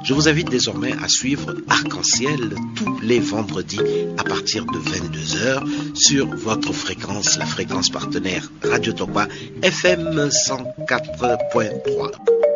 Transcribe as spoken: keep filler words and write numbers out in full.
Je vous invite désormais à suivre Arc-en-Ciel tous les vendredis à partir de vingt-deux heures sur votre fréquence, la fréquence partenaire Radio Tokwa F M cent quatre point trois.